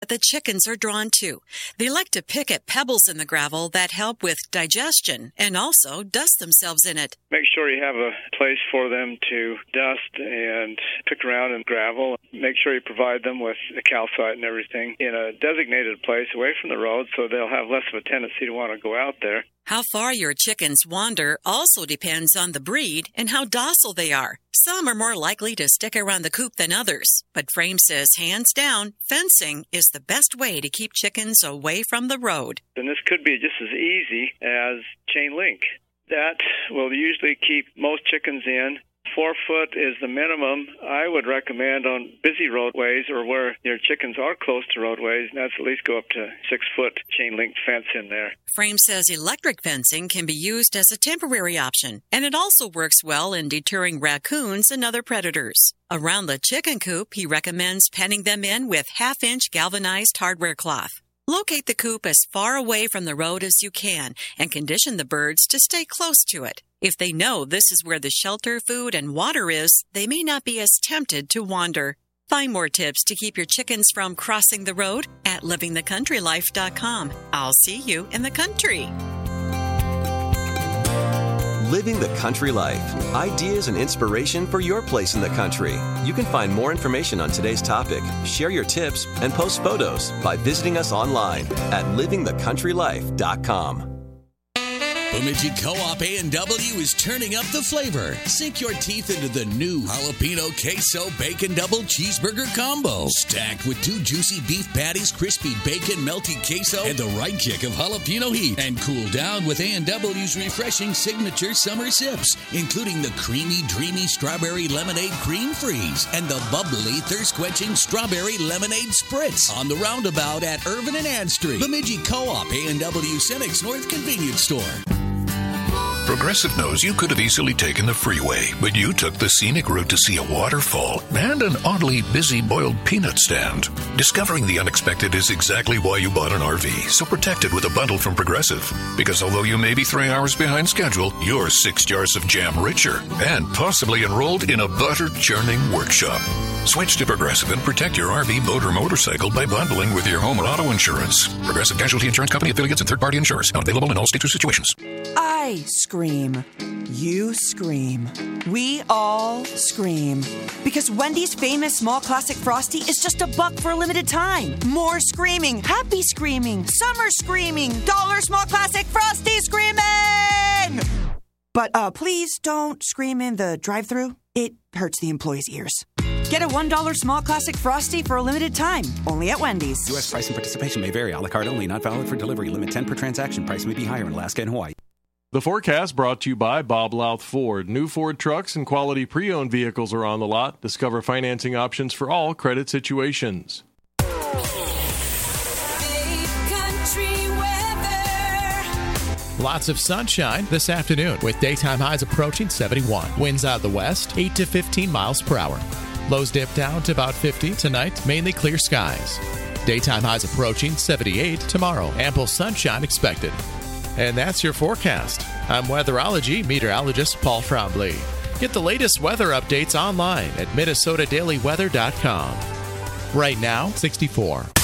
what the chickens are drawn to. They like to pick at pebbles in the gravel that help with digestion and also dust themselves in it. Make sure you have a place for them to dust and pick around in gravel. Make sure you provide them with a calcite and everything in a designated place away from the road so they'll have less of a tendency to want to go out there. How far your chickens wander also depends on the breed and how docile they are. Some are more likely to stick around the coop than others, but Frame says hands down, fencing is the best way to keep chickens away from the road. And this could be just as easy as chain link. That will usually keep most chickens in. 4 foot is the minimum I would recommend on busy roadways or where your chickens are close to roadways, and that's at least go up to 6 foot chain link fence in there. Frame says electric fencing can be used as a temporary option, and it also works well in deterring raccoons and other predators. Around the chicken coop, he recommends penning them in with half-inch galvanized hardware cloth. Locate the coop as far away from the road as you can and condition the birds to stay close to it. If they know this is where the shelter, food, and water is, they may not be as tempted to wander. Find more tips to keep your chickens from crossing the road at livingthecountrylife.com. I'll see you in the country. Living the Country Life. Ideas and inspiration for your place in the country. You can find more information on today's topic, share your tips, and post photos by visiting us online at livingthecountrylife.com. Bemidji Co-op A&W is turning up the flavor. Sink your teeth into the new jalapeno queso bacon double cheeseburger combo. Stacked with 2 juicy beef patties, crispy bacon, melty queso, and the right kick of jalapeno heat. And cool down with A&W's refreshing signature summer sips, including the creamy, dreamy strawberry lemonade cream freeze and the bubbly, thirst-quenching strawberry lemonade spritz on the roundabout at Irvin and Ann Street. Bemidji Co-op A&W Cenex North Convenience Store. Progressive knows you could have easily taken the freeway, but you took the scenic route to see a waterfall and an oddly busy boiled peanut stand. Discovering the unexpected is exactly why you bought an RV, so protect it with a bundle from Progressive. Because although you may be 3 hours behind schedule, you're 6 jars of jam richer and possibly enrolled in a butter-churning workshop. Switch to Progressive and protect your RV, boat, or motorcycle by bundling with your home or auto insurance. Progressive Casualty Insurance Company, affiliates, and third-party insurers. Not available in all states or situations. I scream. You scream. We all scream. Because Wendy's famous small classic Frosty is just $1 for a limited time. More screaming. Happy screaming. Summer screaming. $1 small classic Frosty screaming! But please don't scream in the drive-thru. It hurts the employees' ears. Get a $1 small classic Frosty for a limited time. Only at Wendy's. U.S. price and participation may vary. A la carte only. Not valid for delivery. Limit 10 per transaction. Price may be higher in Alaska and Hawaii. The forecast brought to you by Bob Louth Ford. New Ford trucks and quality pre-owned vehicles are on the lot. Discover financing options for all credit situations. Lots of sunshine this afternoon with daytime highs approaching 71. Winds out of the west, 8 to 15 miles per hour. Lows dip down to about 50 tonight, mainly clear skies. Daytime highs approaching 78 tomorrow. Ample sunshine expected. And that's your forecast. I'm weatherology meteorologist Paul Frombley. Get the latest weather updates online at MinnesotaDailyWeather.com. Right now, 64.